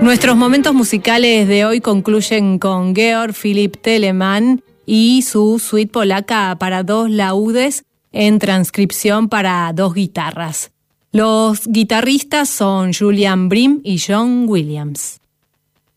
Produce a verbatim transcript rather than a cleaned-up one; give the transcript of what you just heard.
Nuestros momentos musicales de hoy concluyen con Georg Philipp Telemann y su suite polaca para dos laúdes en transcripción para dos guitarras. Los guitarristas son Julian Bream y John Williams.